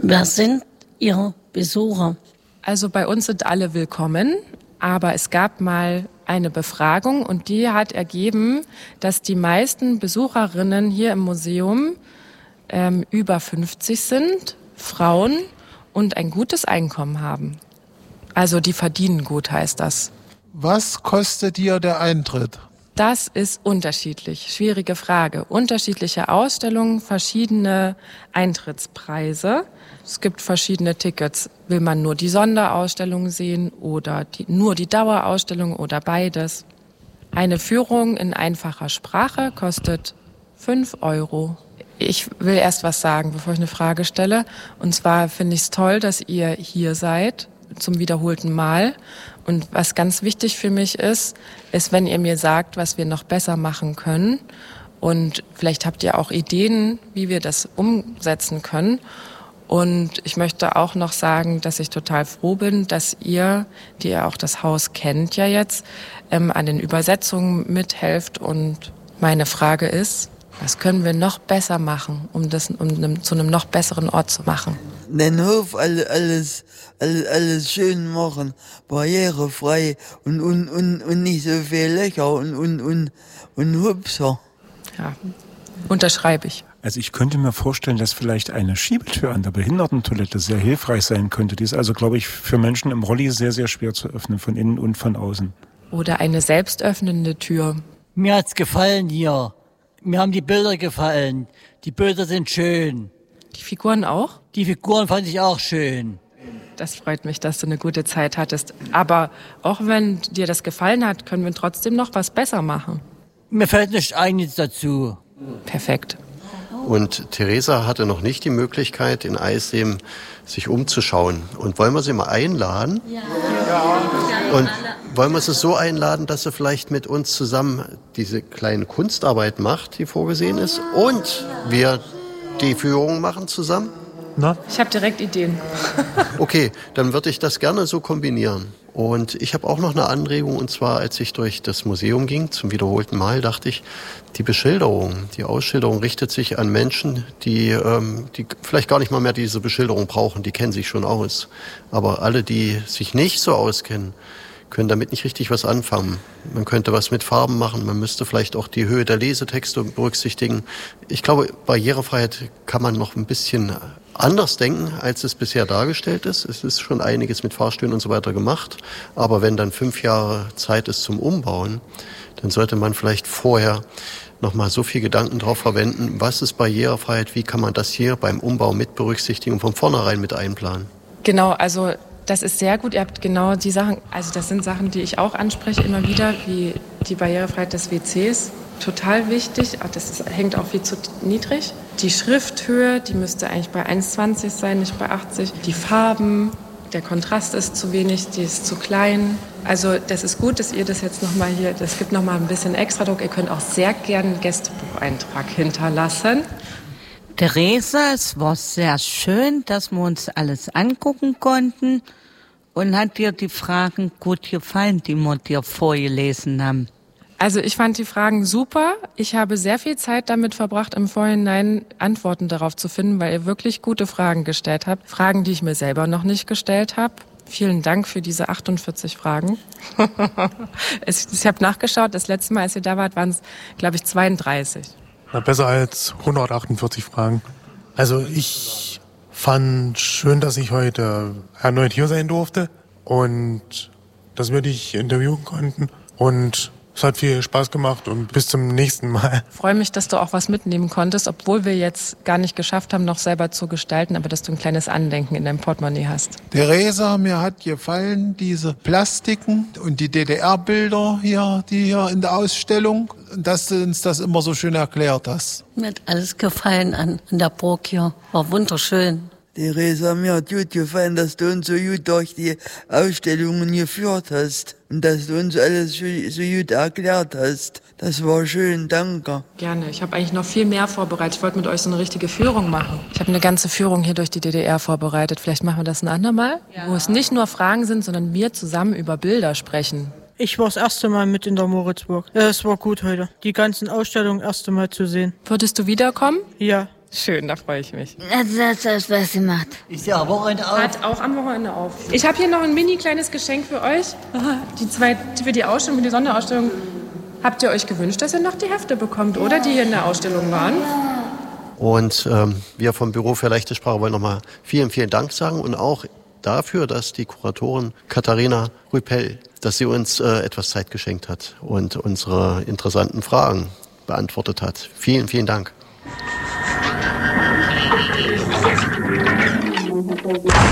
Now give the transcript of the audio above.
Wer sind Ihre Besucher? Also bei uns sind alle willkommen, aber es gab mal eine Befragung und die hat ergeben, dass die meisten Besucherinnen hier im Museum über 50 sind, Frauen und ein gutes Einkommen haben. Also die verdienen gut, heißt das. Was kostet dir der Eintritt? Das ist unterschiedlich. Schwierige Frage. Unterschiedliche Ausstellungen, verschiedene Eintrittspreise. Es gibt verschiedene Tickets. Will man nur die Sonderausstellung sehen oder nur die Dauerausstellung oder beides? Eine Führung in einfacher Sprache kostet 5 €. Ich will erst was sagen, bevor ich eine Frage stelle. Und zwar finde ich es toll, dass ihr hier seid, zum wiederholten Mal. Und was ganz wichtig für mich ist, wenn ihr mir sagt, was wir noch besser machen können. Und vielleicht habt ihr auch Ideen, wie wir das umsetzen können. Und ich möchte auch noch sagen, dass ich total froh bin, dass ihr, die ja auch das Haus kennt ja jetzt, an den Übersetzungen mithelft. Und meine Frage ist, was können wir noch besser machen, um das zu einem noch besseren Ort zu machen? Den Hof alles schön machen, barrierefrei und nicht so viel Löcher und Hübscher. Ja, unterschreibe ich. Also ich könnte mir vorstellen, dass vielleicht eine Schiebetür an der Behindertentoilette sehr hilfreich sein könnte. Die ist also, glaube ich, für Menschen im Rolli sehr, sehr schwer zu öffnen, von innen und von außen. Oder eine selbstöffnende Tür. Mir hat's gefallen hier. Mir haben die Bilder gefallen. Die Bilder sind schön. Die Figuren auch? Die Figuren fand ich auch schön. Das freut mich, dass du eine gute Zeit hattest. Aber auch wenn dir das gefallen hat, können wir trotzdem noch was besser machen. Mir fällt nichts Eigenes dazu. Perfekt. Und Theresa hatte noch nicht die Möglichkeit, in Eisleben sich umzuschauen. Und wollen wir sie mal einladen? Ja. Und wollen wir sie so einladen, dass sie vielleicht mit uns zusammen diese kleine Kunstarbeit macht, die vorgesehen ist, und wir die Führung machen zusammen? Na? Ich habe direkt Ideen. Okay, dann würde ich das gerne so kombinieren. Und ich habe auch noch eine Anregung, und zwar, als ich durch das Museum ging, zum wiederholten Mal, dachte ich, die Ausschilderung richtet sich an Menschen, die vielleicht gar nicht mal mehr diese Beschilderung brauchen, die kennen sich schon aus. Aber alle, die sich nicht so auskennen, können damit nicht richtig was anfangen. Man könnte was mit Farben machen, man müsste vielleicht auch die Höhe der Lesetexte berücksichtigen. Ich glaube, Barrierefreiheit kann man noch ein bisschen anders denken, als es bisher dargestellt ist. Es ist schon einiges mit Fahrstühlen und so weiter gemacht. Aber wenn dann 5 Jahre Zeit ist zum Umbauen, dann sollte man vielleicht vorher noch mal so viel Gedanken drauf verwenden, was ist Barrierefreiheit, wie kann man das hier beim Umbau mit berücksichtigen und von vornherein mit einplanen. Genau, also das ist sehr gut. Ihr habt genau die Sachen, also das sind Sachen, die ich auch anspreche immer wieder, wie die Barrierefreiheit des WCs. Total wichtig, hängt auch viel zu niedrig. Die Schrifthöhe, die müsste eigentlich bei 1,20 sein, nicht bei 80. Die Farben, der Kontrast ist zu wenig, die ist zu klein. Also das ist gut, dass ihr das jetzt nochmal hier, das gibt nochmal ein bisschen Extradruck. Ihr könnt auch sehr gerne einen Gästebucheintrag hinterlassen. Theresa, es war sehr schön, dass wir uns alles angucken konnten. Und hat dir die Fragen gut gefallen, die wir dir vorgelesen haben? Also ich fand die Fragen super. Ich habe sehr viel Zeit damit verbracht, im Vorhinein Antworten darauf zu finden, weil ihr wirklich gute Fragen gestellt habt. Fragen, die ich mir selber noch nicht gestellt habe. Vielen Dank für diese 48 Fragen. Ich habe nachgeschaut, das letzte Mal, als ihr da wart, waren es, glaube ich, 32. Na, besser als 148 Fragen. Also ich fand schön, dass ich heute erneut hier sein durfte und dass wir dich interviewen konnten. Und es hat viel Spaß gemacht und bis zum nächsten Mal. Ich freue mich, dass du auch was mitnehmen konntest, obwohl wir jetzt gar nicht geschafft haben, noch selber zu gestalten, aber dass du ein kleines Andenken in deinem Portemonnaie hast. Theresa, mir hat gefallen diese Plastiken und die DDR-Bilder hier, die hier in der Ausstellung, dass du uns das immer so schön erklärt hast. Mir hat alles gefallen an der Burg hier. War wunderschön. Theresa, mir hat gut gefallen, dass du uns so gut durch die Ausstellungen geführt hast und dass du uns alles so gut erklärt hast. Das war schön, danke. Gerne. Ich habe eigentlich noch viel mehr vorbereitet. Ich wollte mit euch so eine richtige Führung machen. Ich habe eine ganze Führung hier durch die DDR vorbereitet. Vielleicht machen wir das ein andermal, wo es nicht nur Fragen sind, sondern wir zusammen über Bilder sprechen. Ich war das erste Mal mit in der Moritzburg. Es war gut heute, die ganzen Ausstellungen erste Mal zu sehen. Würdest du wiederkommen? Ja. Schön, da freue ich mich. Das hat Spaß gemacht. Ist ja am Wochenende auf. Hat auch am Wochenende auf. Ich habe hier noch ein mini kleines Geschenk für euch. Für die Ausstellung, für die Sonderausstellung. Habt ihr euch gewünscht, dass ihr noch die Hefte bekommt, oder? Die hier in der Ausstellung waren? Und wir vom Büro für leichte Sprache wollen nochmal vielen, vielen Dank sagen und auch dafür, dass die Kuratorin Katharina Rüppel, dass sie uns etwas Zeit geschenkt hat und unsere interessanten Fragen beantwortet hat. Vielen, vielen Dank.